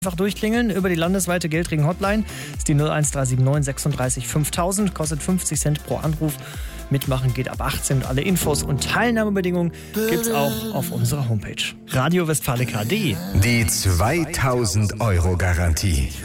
Einfach durchklingeln über die landesweite Geldring-Hotline. Ist die 01379 36 5000, kostet 50 Cent pro Anruf. Mitmachen geht ab 18 und alle Infos und Teilnahmebedingungen gibt's auch auf unserer Homepage. Radio Westfalica.de. Die 2000 € Garantie.